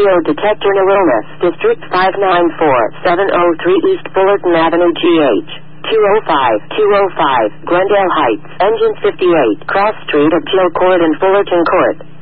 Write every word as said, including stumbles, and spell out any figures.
radio detector no illness. District five nine four seven oh three East Fullerton Avenue G H. two oh five, two oh five, Glendale Heights, Engine fifty-eight, Cross Street at Jill Court and Fullerton Court.